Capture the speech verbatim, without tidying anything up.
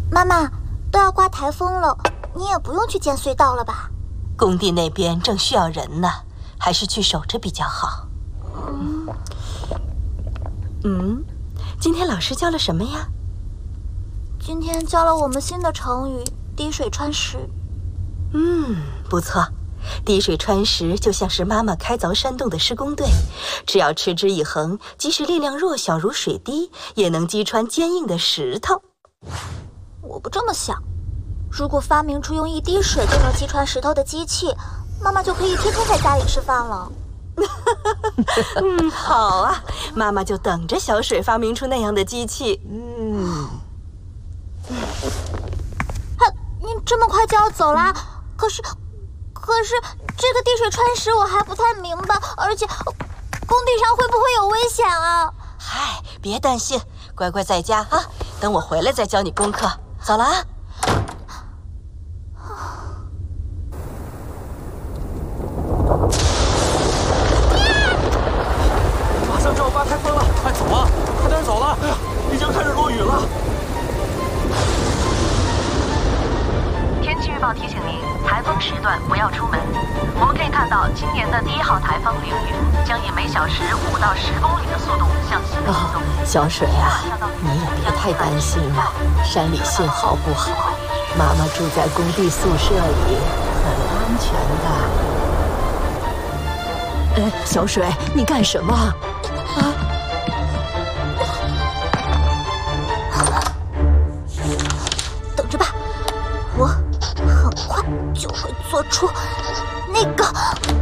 妈妈，都要刮台风了，你也不用去建隧道了吧？ 工地那边正需要人呢，还是去守着比较好。嗯，嗯，今天老师教了什么呀？ 今天教了我们新的成语“滴水穿石”。 嗯，不错。滴水穿石就像是妈妈开凿山洞的施工队，只要持之以恒，即使力量弱小如水滴，也能击穿坚硬的石头。 我不这么想，如果发明出用一滴水就能击穿石头的机器，妈妈就可以天天在家里吃饭了。 嗯，好啊，妈妈就等着小水发明出那样的机器。嗯， 啊，你这么快就要走啦？可是，可是这个滴水穿石我还不太明白，而且工地上会不会有危险啊？ 嗨，别担心，乖乖在家啊，等我回来再教你功课。走了啊。 马上就要刮台风了，快走啊！快点走了！哎呀，已经开始落雨了。 天气预报提醒您，台风时段不要出门。我们可以看到，今年的第一号台风凌云将以每小时五到十公里的速度向西北移动。 哦，小水啊，你也别太担心了，山里信号不好，妈妈住在工地宿舍里，很安全的。 哎，小水，你干什么？啊！ 等着吧，我很快就会做出那个。